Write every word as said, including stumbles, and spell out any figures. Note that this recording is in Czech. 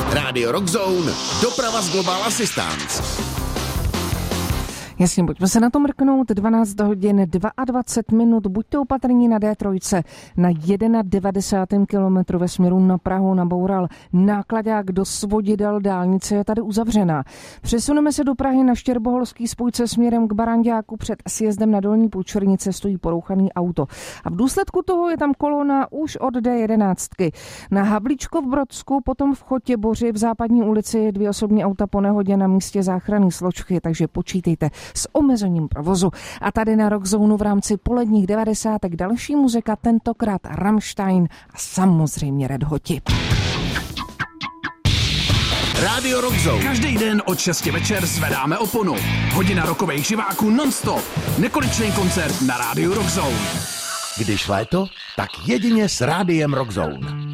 Radio Rockzone, doprava z Global Assistance. Jasně, pojďme se na to mrknout. dvanáct hodin dvacet dva minut. Buďte opatrní na D tři. Na devadesátém kilometru ve směru na Prahu naboural nákladák do svodidel, dálnice je tady uzavřená. Přesuneme se do Prahy na Štěrboholský spojce směrem k Baranďáku. Před sjezdem na Dolní Půlčernice stojí porouchaný auto. A v důsledku toho je tam kolona už od D jedenáct. Na Havlíčkov-Brodsku, potom v Chotěboři v Západní ulici dvě osobní auta po nehodě na místě záchranné složky, takže počítejte s omezením provozu. A tady na Rockzone v rámci poledních devadesátek další muzika, tentokrát Rammstein a samozřejmě Red Hoti. Radio Rockzone. Každý den od šesti večer zvedáme oponu. Hodina rokových živáků non-stop. Nekonečný koncert na rádiu Rockzone. Když léto, tak jedině s rádiem Rockzone.